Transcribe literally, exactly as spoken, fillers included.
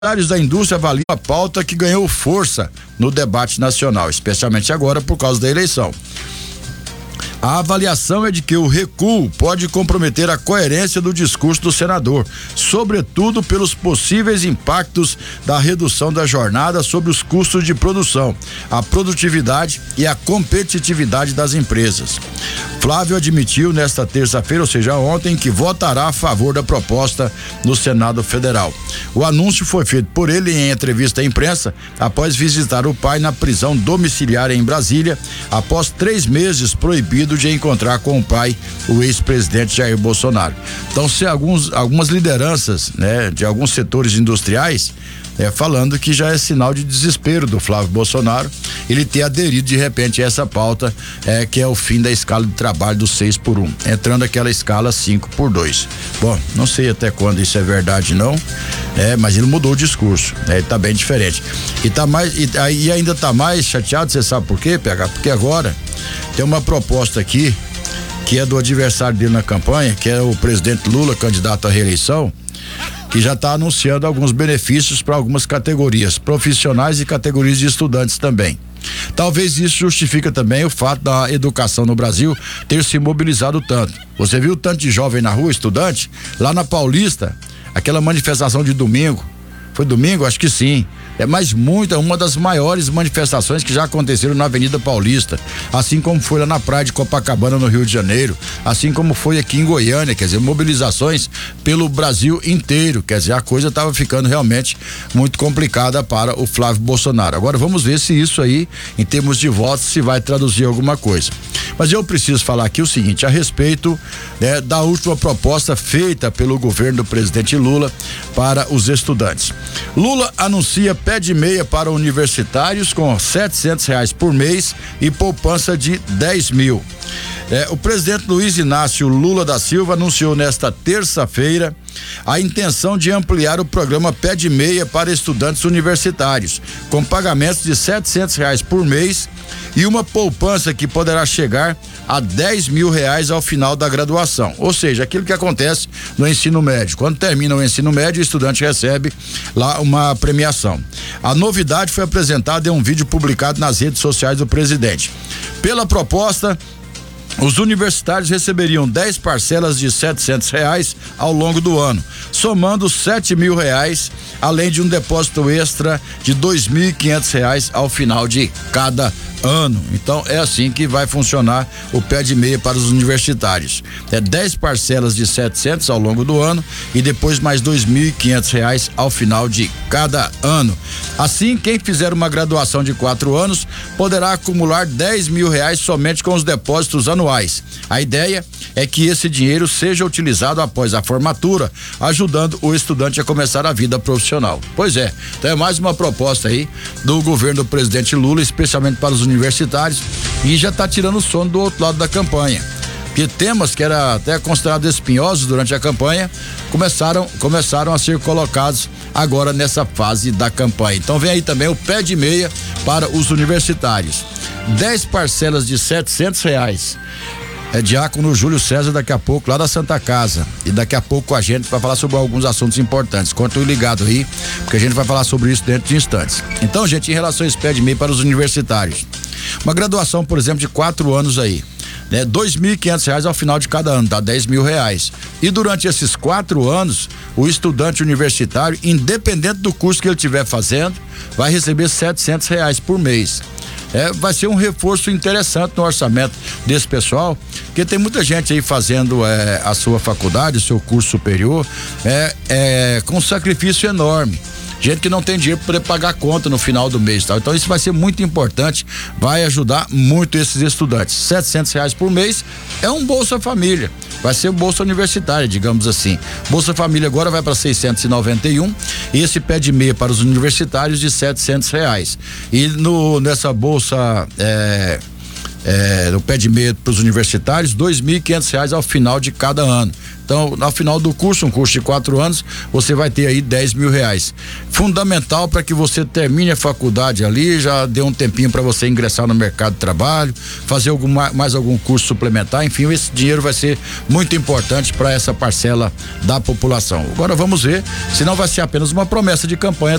Empresários da indústria avaliam a pauta que ganhou força no debate nacional, especialmente agora por causa da eleição. A avaliação é de que o recuo pode comprometer a coerência do discurso do senador, sobretudo pelos possíveis impactos da redução da jornada sobre os custos de produção, a produtividade e a competitividade das empresas. Flávio admitiu nesta terça-feira, ou seja, ontem, que votará a favor da proposta no Senado Federal. O anúncio foi feito por ele em entrevista à imprensa após visitar o pai na prisão domiciliar em Brasília, após três meses proibido de encontrar com o pai, o ex-presidente Jair Bolsonaro. Então, se alguns, algumas lideranças, né, de alguns setores industriais, é, falando que já é sinal de desespero do Flávio Bolsonaro ele ter aderido de repente a essa pauta, é, que é o fim da escala de trabalho do seis por um, entrando aquela escala cinco por dois. Bom, não sei até quando isso é verdade não, é, mas ele mudou o discurso, né, ele tá bem diferente. E tá mais, e, e ainda tá mais chateado, você sabe por quê, P H? Porque agora tem uma proposta aqui que é do adversário dele na campanha, que é o presidente Lula, candidato à reeleição, que já está anunciando alguns benefícios para algumas categorias, profissionais e categorias de estudantes também. Talvez isso justifique também o fato da educação no Brasil ter se mobilizado tanto. Você viu tanto de jovem na rua, estudante? Lá na Paulista, aquela manifestação de domingo, foi domingo? Acho que sim. É mais muita, uma das maiores manifestações que já aconteceram na Avenida Paulista, assim como foi lá na praia de Copacabana, no Rio de Janeiro, assim como foi aqui em Goiânia, quer dizer, mobilizações pelo Brasil inteiro, quer dizer, a coisa estava ficando realmente muito complicada para o Flávio Bolsonaro. Agora vamos ver se isso aí, em termos de votos, se vai traduzir alguma coisa. Mas eu preciso falar aqui o seguinte, a respeito, né, da última proposta feita pelo governo do presidente Lula para os estudantes. Lula anuncia pé de meia para universitários com setecentos reais por mês e poupança de dez mil. É, o presidente Luiz Inácio Lula da Silva anunciou nesta terça-feira a intenção de ampliar o programa Pé de Meia para estudantes universitários, com pagamentos de setecentos reais por mês e uma poupança que poderá chegar a dez mil reais ao final da graduação. Ou seja, aquilo que acontece no ensino médio. Quando termina o ensino médio, o estudante recebe lá uma premiação. A novidade foi apresentada em um vídeo publicado nas redes sociais do presidente. Pela proposta, os universitários receberiam dez parcelas de setecentos reais ao longo do ano, somando sete mil reais, além de um depósito extra de dois mil e quinhentos reais ao final de cada ano. Então é assim que vai funcionar o pé de meia para os universitários. É dez parcelas de setecentos ao longo do ano e depois mais dois mil e quinhentos reais ao final de cada ano. Assim, quem fizer uma graduação de quatro anos poderá acumular dez mil reais somente com os depósitos anuais. A ideia é que esse dinheiro seja utilizado após a formatura, ajudando o estudante a começar a vida profissional. Pois é, então é mais uma proposta aí do governo do presidente Lula, especialmente para os universitários, e já está tirando o sono do outro lado da campanha. Porque temas que eram até considerados espinhosos durante a campanha começaram, começaram a ser colocados agora nessa fase da campanha. Então vem aí também o pé de meia para os universitários. dez parcelas de setecentos reais. É Diácono Júlio César daqui a pouco lá da Santa Casa, e daqui a pouco com a gente vai falar sobre alguns assuntos importantes. Continue ligado aí, porque a gente vai falar sobre isso dentro de instantes. Então, gente, em relação a esse pé de meia para os universitários, uma graduação, por exemplo, de quatro anos aí, né? Dois mil e quinhentos reais ao final de cada ano, dá dez mil reais. E durante esses quatro anos, o estudante universitário, independente do curso que ele estiver fazendo, vai receber setecentos reais por mês. É, vai ser um reforço interessante no orçamento desse pessoal, porque tem muita gente aí fazendo é, a sua faculdade, o seu curso superior, é, é, com um sacrifício enorme. Gente que não tem dinheiro para poder pagar a conta no final do mês, tá? Então isso vai ser muito importante, vai ajudar muito esses estudantes. setecentos reais por mês é um Bolsa Família, vai ser Bolsa Universitária, digamos assim. Bolsa Família agora vai para seiscentos e noventa e um, e esse pé de meia para os universitários de setecentos reais. E no, nessa Bolsa é, é, no pé de meia para os universitários, dois mil e quinhentos reais ao final de cada ano. Então, ao final do curso, um curso de quatro anos, você vai ter aí dez mil reais. Fundamental para que você termine a faculdade ali, já dê um tempinho para você ingressar no mercado de trabalho, fazer algum, mais algum curso suplementar, enfim, esse dinheiro vai ser muito importante para essa parcela da população. Agora vamos ver se não vai ser apenas uma promessa de campanha